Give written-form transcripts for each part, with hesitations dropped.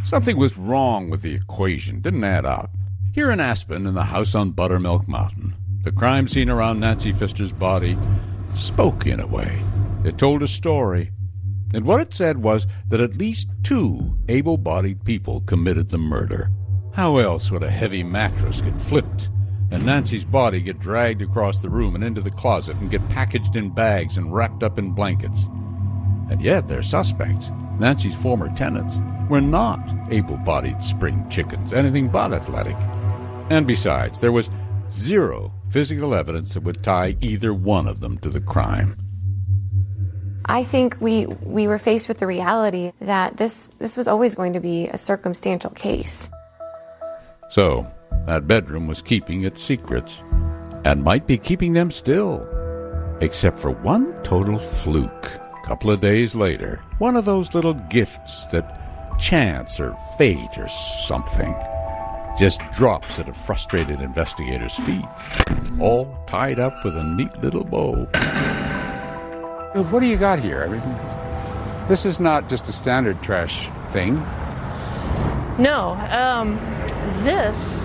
Something was wrong with the equation, didn't add up. Here in Aspen, in the house on Buttermilk Mountain, the crime scene around Nancy Pfister's body spoke in a way. It told a story. And what it said was that at least 2 able-bodied people committed the murder. How else would a heavy mattress get flipped and Nancy's body get dragged across the room and into the closet and get packaged in bags and wrapped up in blankets? And yet their suspects, Nancy's former tenants, were not able-bodied spring chickens, anything but athletic. And besides, there was 0 physical evidence that would tie either one of them to the crime. I think we were faced with the reality that this was always going to be a circumstantial case. So, that bedroom was keeping its secrets, and might be keeping them still, except for one total fluke. A couple of days later, one of those little gifts that chance or fate or something just drops at a frustrated investigator's feet, all tied up with a neat little bow. What do you got here? I mean, this is not just a standard trash thing. No, this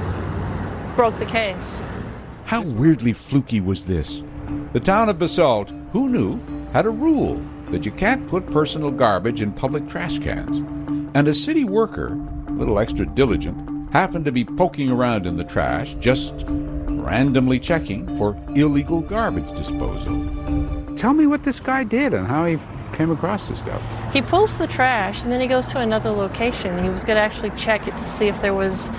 broke the case. How weirdly fluky was this? The town of Basalt, who knew, had a rule that you can't put personal garbage in public trash cans. And a city worker, a little extra diligent, happened to be poking around in the trash, just randomly checking for illegal garbage disposal. Tell me what this guy did and how he came across this stuff. He pulls the trash and then he goes to another location. He was going to actually check it to see if there was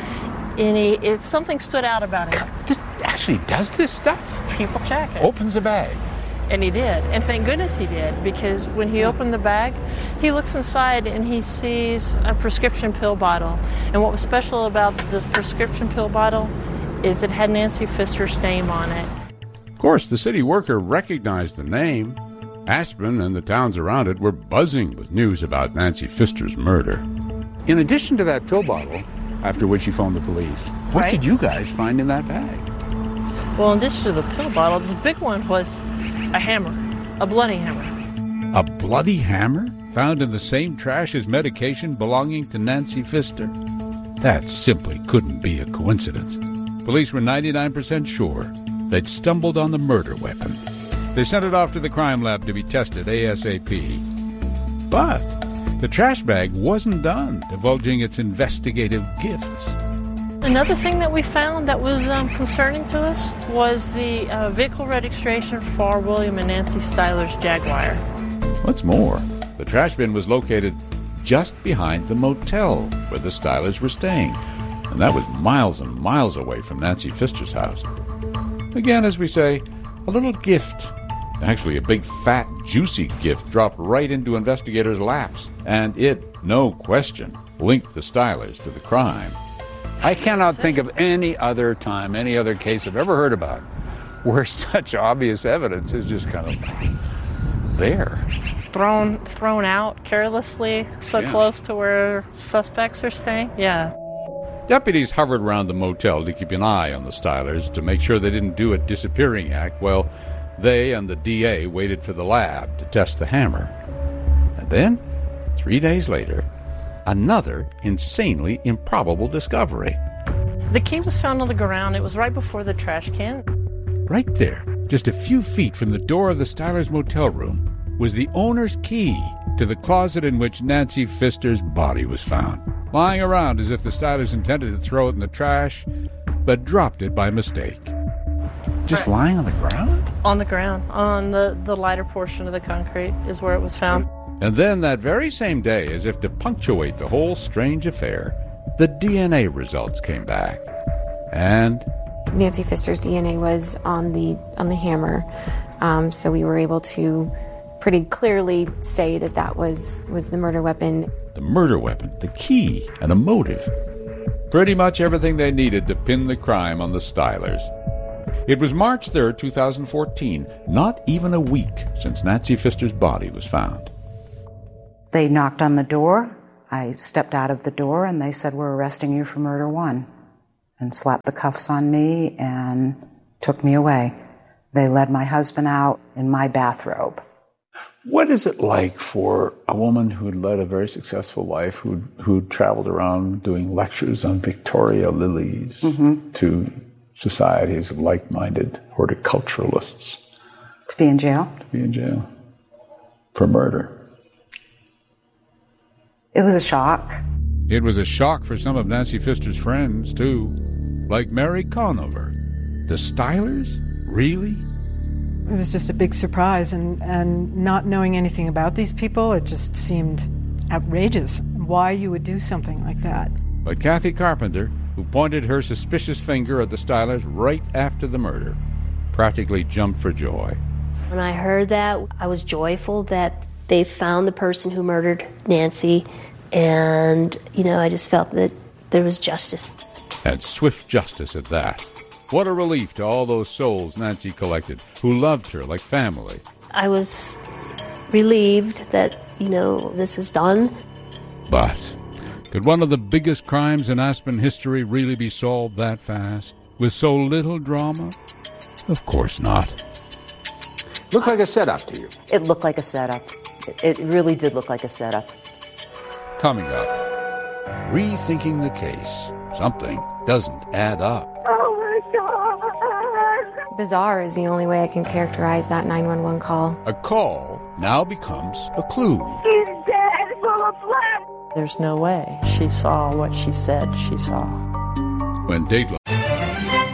something stood out about him. This actually does this stuff? People check it. Opens the bag. And he did. And thank goodness he did, because when he opened the bag, he looks inside and he sees a prescription pill bottle. And what was special about this prescription pill bottle is it had Nancy Pfister's name on it. Of course, the city worker recognized the name. Aspen and the towns around it were buzzing with news about Nancy Pfister's murder. In addition to that pill bottle, after which you phoned the police, what Right. did you guys find in that bag? Well, in addition to the pill bottle, the big one was a hammer, a bloody hammer. A bloody hammer found in the same trash as medication belonging to Nancy Pfister? That simply couldn't be a coincidence. Police were 99% sure they'd stumbled on the murder weapon. They sent it off to the crime lab to be tested ASAP. But the trash bag wasn't done divulging its investigative gifts. Another thing that we found that was concerning to us was the vehicle registration for William and Nancy Styler's Jaguar. What's more, the trash bin was located just behind the motel where the Stylers were staying, and that was miles and miles away from Nancy Pfister's house. Again, as we say, a little gift. Actually, a big, fat, juicy gift dropped right into investigators' laps, and it, no question, linked the Stylers to the crime. I cannot think of any other time, any other case I've ever heard about where such obvious evidence is just kind of there. Thrown out carelessly, so close to where suspects are staying. Yeah. Deputies hovered around the motel to keep an eye on the Stylers to make sure they didn't do a disappearing act while they and the DA waited for the lab to test the hammer. And then, 3 days later, another insanely improbable discovery. The key was found on the ground. It was right before the trash can. Right there, just a few feet from the door of the Stylers' motel room, was the owner's key to the closet in which Nancy Pfister's body was found, lying around as if the Stylers intended to throw it in the trash, but dropped it by mistake. Just lying on the ground? On the ground, on the lighter portion of the concrete is where it was found. And then that very same day, as if to punctuate the whole strange affair, the DNA results came back. And Nancy Pfister's DNA was on the hammer, so we were able to pretty clearly say that was the murder weapon. The murder weapon, the key, and the motive. Pretty much everything they needed to pin the crime on the Stylers. It was March 3rd, 2014, not even a week since Nancy Pfister's body was found. They knocked on the door. I stepped out of the door and they said, "We're arresting you for murder one," and slapped the cuffs on me and took me away. They led my husband out in my bathrobe. What is it like for a woman who led a very successful life, who traveled around doing lectures on Victoria lilies to societies of like-minded horticulturalists? To be in jail? To be in jail for murder. It was a shock. It was a shock for some of Nancy Pfister's friends, too, like Mary Conover. The Stylers? Really? It was just a big surprise, and not knowing anything about these people, it just seemed outrageous why you would do something like that. But Kathy Carpenter, who pointed her suspicious finger at the Stylers right after the murder, practically jumped for joy. When I heard that, I was joyful that they found the person who murdered Nancy, and, I just felt that there was justice. And swift justice at that. What a relief to all those souls Nancy collected, who loved her like family. I was relieved that, this is done. But could one of the biggest crimes in Aspen history really be solved that fast? With so little drama? Of course not. Looked like a setup to you. It looked like a setup. It really did look like a setup. Coming up, rethinking the case. Something doesn't add up. Bizarre is the only way I can characterize that 911 call. A call now becomes a clue. He's dead, full of blood. There's no way she saw what she said she saw. When Dateline